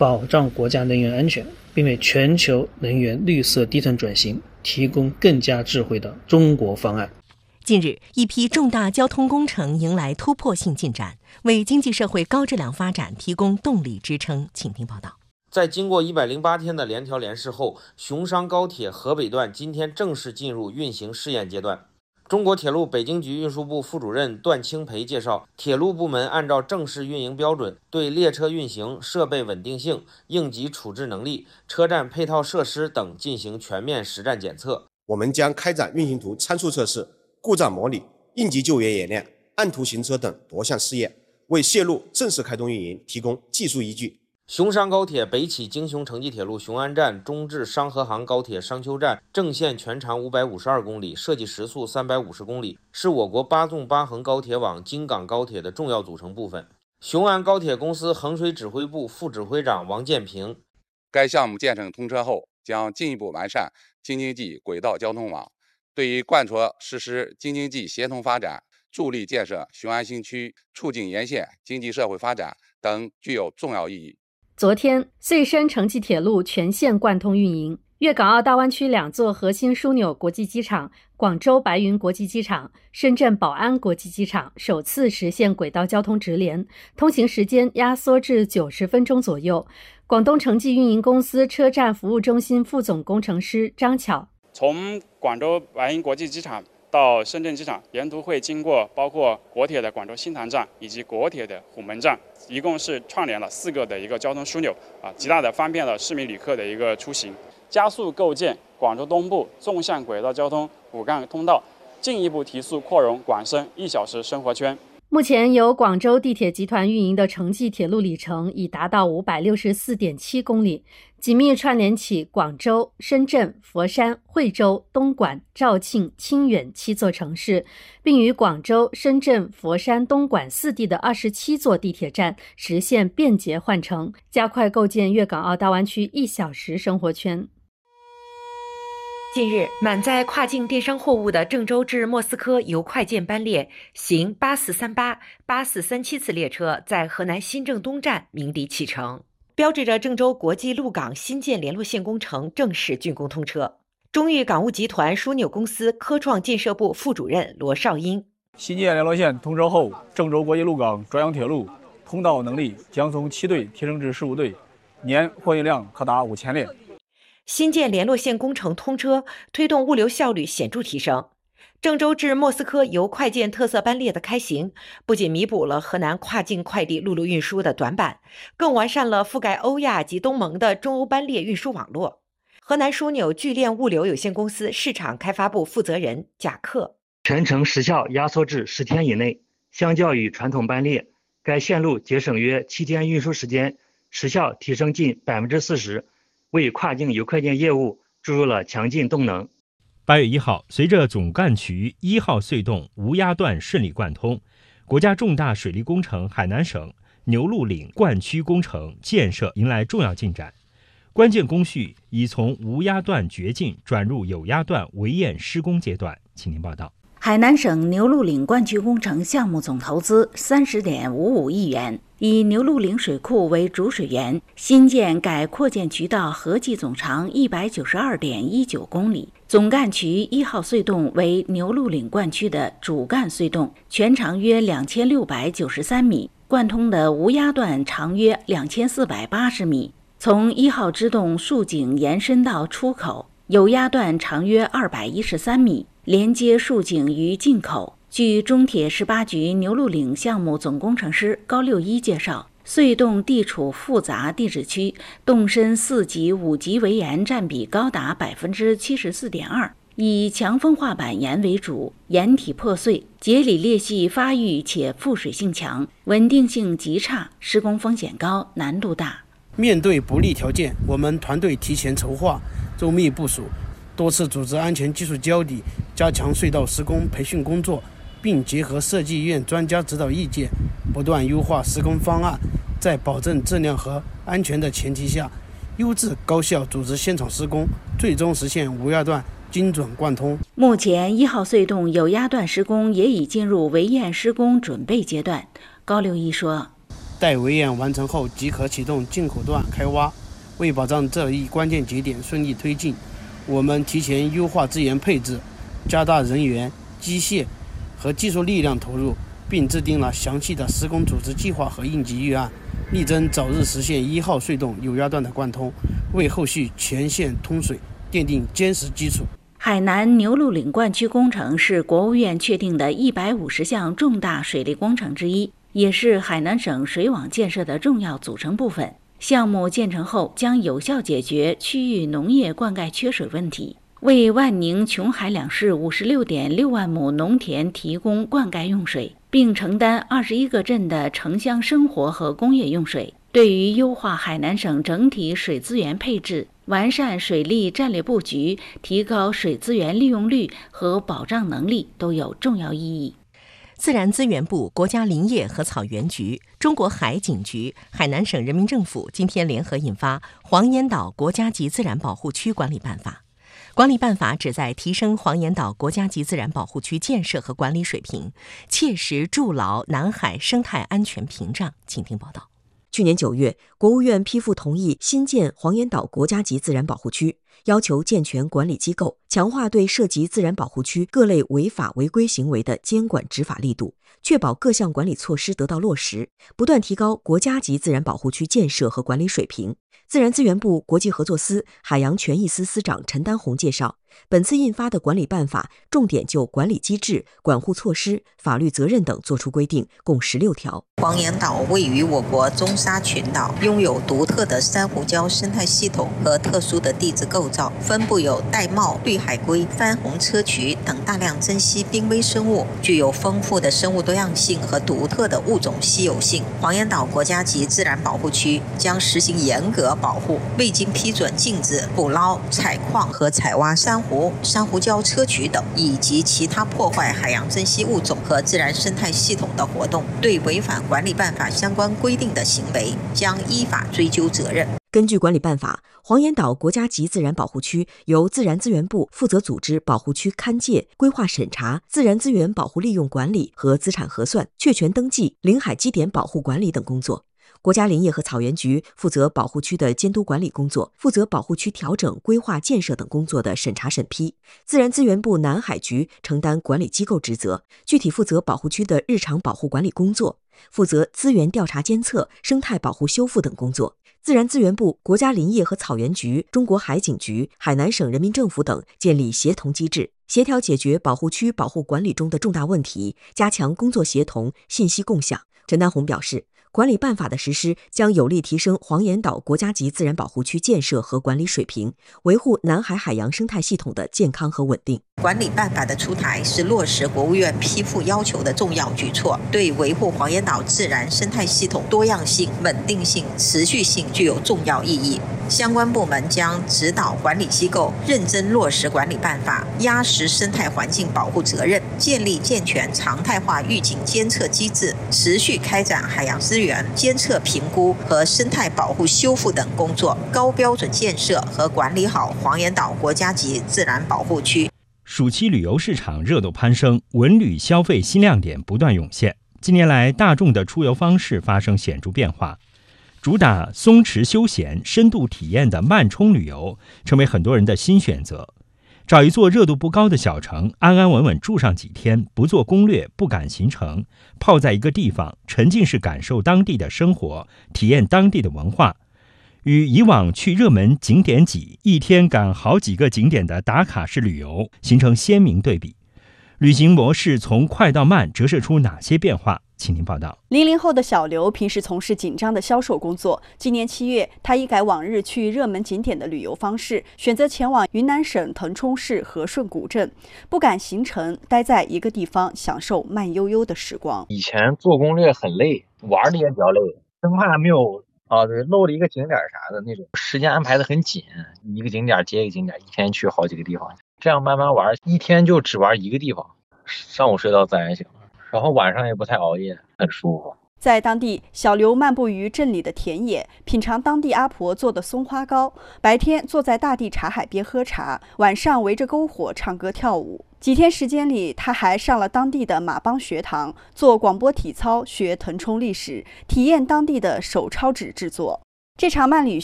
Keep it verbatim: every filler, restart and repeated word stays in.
保障国家能源安全，并为全球能源绿色低碳转型提供更加智慧的中国方案。 近日，一批重大交通工程迎来突破性进展，为经济社会高质量发展提供动力支撑。请听报道。 在经过一百零八天的联调联试后，熊商高铁河北段今天正式进入运行试验阶段。中国铁路北京局运输部副主任段清培介绍，铁路部门按照正式运营标准，对列车运行、设备稳定性、应急处置能力、车站配套设施等进行全面实战检测。 我们将开展运行图参数测试、故障模拟、应急救援演练、按图行车等多项试验，为线路正式开通运营提供技术依据。 熊商高铁北起京雄城际铁路雄安站，中至商河杭高铁商丘站，正线全长五百五十二公里，设计时速三百五十公里，是我国八纵八横高铁网京港高铁的重要组成部分。雄安高铁公司衡水指挥部副指挥长王建平， 该项目建成通车后，将进一步完善京津冀轨道交通网，对于贯彻实施京津冀协同发展、助力建设雄安新区、促进沿线经济社会发展等具有重要意义。 昨天，穗深城际铁路全线贯通运营，粤港澳大湾区两座核心枢纽国际机场广州白云国际机场、深圳宝安国际机场首次实现轨道交通直联，通行时间压缩至九十分钟左右。广东城际运营公司车站服务中心副总工程师张巧， 从广州白云国际机场到深圳机场，沿途会经过包括国铁的广州新塘站以及国铁的虎门站，一共是串联了四个的一个交通枢纽啊，极大的方便了市民旅客的一个出行，加速构建广州东部纵向轨道交通骨干通道，进一步提速扩容广深一小时生活圈。 目前由广州地铁集团运营的城际铁路里程已达到 五百六十四点七公里，紧密串联起广州、深圳、佛山、惠州、东莞、肇庆、清远七座城市，并与广州、深圳、佛山、东莞四地的二十七座地铁站实现便捷换乘，加快构建粤港澳大湾区一小时生活圈。 近日，满载跨境电商货物的郑州至莫斯科邮快件班列行八四三八、八四三七次列车在河南新郑东站鸣笛启程，标志着郑州国际陆港新建联络线工程正式竣工通车。中裕港务集团枢纽公司科创建设部副主任罗少英， 新建联络线通车后，郑州国际陆港转洋铁路通道能力将从七对提升至十五对，年货运量可达五千列。 新建联络线工程通车，推动物流效率显著提升。郑州至莫斯科邮快件特色班列的开行，不仅弥补了河南跨境快递陆路运输的短板，更完善了覆盖欧亚及东盟的中欧班列运输网络。河南枢纽聚链物流有限公司市场开发部负责人贾克， 全程时效压缩至十天以内，相较于传统班列，该线路节省约七天运输时间，时效提升近百分之四十。为跨境邮快件业务注入了强劲动能。 八月一号，随着总干渠一号隧洞吴崖段顺利贯通，国家重大水利工程海南省牛路岭灌区工程建设迎来重要进展，关键工序已从无压段掘进转入有压段围堰施工阶段。请听报道。 海南省牛路岭灌区工程项目总投资三十点五五亿元，以牛路岭水库为主水源，新建改扩建渠道合计总长一百九十二点一九公里。总干渠一号隧洞为牛路岭灌区的主干隧洞，全长约两千六百九十三米，贯通的无压段长约两千四百八十米，从一号支洞竖井延伸到出口，有压段长约二百一十三米，连接竖井于进口。据中铁十八局牛路岭项目总工程师高六一介绍，隧洞地处复杂地质区，洞深四级、五级围岩占比高达百分之七十四点二，以强风化板岩为主，岩体破碎，节理裂隙发育且附水性强，稳定性极差，施工风险高，难度大。 面对不利条件，我们团队提前筹划，周密部署，多次组织安全技术交底，加强隧道施工培训工作，并结合设计院专家指导意见，不断优化施工方案，在保证质量和安全的前提下，优质高效组织现场施工，最终实现无压段精准贯通。 目前一号隧洞有压段施工也已进入围堰施工准备阶段。高六一说， 待围堰完成后即可启动进口段开挖。为保障这一关键节点顺利推进，我们提前优化资源配置，加大人员、机械和技术力量投入，并制定了详细的施工组织计划和应急预案，力争早日实现一号隧洞有压段的贯通，为后续全线通水奠定坚实基础。 海南牛路岭灌区工程是国务院确定的一百五十项重大水利工程之一，也是海南省水网建设的重要组成部分。项目建成后将有效解决区域农业灌溉缺水问题，为万宁琼海两市五十六点六万亩农田提供灌溉用水，并承担二十一个镇的城乡生活和工业用水，对于优化海南省整体水资源配置、完善水利战略布局、提高水资源利用率和保障能力都有重要意义。 自然资源部、国家林业和草原局、中国海警局、海南省人民政府今天联合印发《黄岩岛国家级自然保护区管理办法》。管理办法旨在提升黄岩岛国家级自然保护区建设和管理水平，切实筑牢南海生态安全屏障。请听报道。 去年九月，国务院批复同意新建黄岩岛国家级自然保护区，要求健全管理机构，强化对涉及自然保护区各类违法违规行为的监管执法力度，确保各项管理措施得到落实，不断提高国家级自然保护区建设和管理水平。自然资源部国际合作司海洋权益司司长陈丹红介绍，本次印发的管理办法重点就管理机制、管护措施、法律责任等作出规定，共十六条。 黄岩岛位于我国中沙群岛，拥有独特的珊瑚礁生态系统和特殊的地质构造，分布有玳瑁、绿海龟、番红砗磲等大量珍稀濒危生物，具有丰富的生物多样性和独特的物种稀有性。黄岩岛国家级自然保护区将实行严格保护，未经批准禁止捕捞、采矿和采挖珊瑚、珊瑚礁砗磲等以及其他破坏海洋珍稀物种和自然生态系统的活动。对违反管理办法相关规定的行为，将依法追究责任。 根据管理办法，黄岩岛国家级自然保护区由自然资源部负责组织保护区勘界、规划审查、自然资源保护利用管理和资产核算、确权登记、领海基点保护管理等工作。国家林业和草原局负责保护区的监督管理工作，负责保护区调整、规划建设等工作的审查审批。自然资源部南海局承担管理机构职责，具体负责保护区的日常保护管理工作，负责资源调查监测、生态保护修复等工作。自然资源部、国家林业和草原局、中国海警局、海南省人民政府等建立协同机制，协调解决保护区保护管理中的重大问题，加强工作协同、信息共享。陈丹红表示，管理办法的实施将有力提升黄岩岛国家级自然保护区建设和管理水平，维护南海海洋生态系统的健康和稳定。 管理办法的出台是落实国务院批复要求的重要举措，对维护黄岩岛自然生态系统多样性、稳定性、持续性具有重要意义。相关部门将指导管理机构认真落实管理办法，压实生态环境保护责任，建立健全常态化预警监测机制，持续开展海洋资源监测评估和生态保护修复等工作，高标准建设和管理好黄岩岛国家级自然保护区。 暑期旅游市场热度攀升，文旅消费新亮点不断涌现。近年来，大众的出游方式发生显著变化，主打松弛休闲、深度体验的慢冲旅游成为很多人的新选择。找一座热度不高的小城，安安稳稳住上几天，不做攻略，不赶行程，泡在一个地方，沉浸式感受当地的生活，体验当地的文化，与以往去热门景点挤，一天赶好几个景点的打卡式旅游形成鲜明对比。旅行模式从快到慢折射出哪些变化？请您报道。 零零后的小刘平时从事紧张的销售工作，今年七月，他一改往日去热门景点的旅游方式，选择前往云南省腾冲市和顺古镇，不赶行程，待在一个地方享受慢悠悠的时光。 以前做攻略很累，玩的也比较累，生怕没有啊漏了一个景点啥的那种，时间安排的很紧，一个景点接一个景点，一天去好几个地方，这样慢慢玩，一天就只玩一个地方，上午睡到自然醒，然后晚上也不太熬夜，很舒服。 在当地，小刘漫步于镇里的田野，品尝当地阿婆做的松花糕，白天坐在大地茶海边喝茶，晚上围着篝火唱歌跳舞。 几天时间里，他还上了当地的马帮学堂，做广播体操，学腾冲历史，体验当地的手抄纸制作。这场慢旅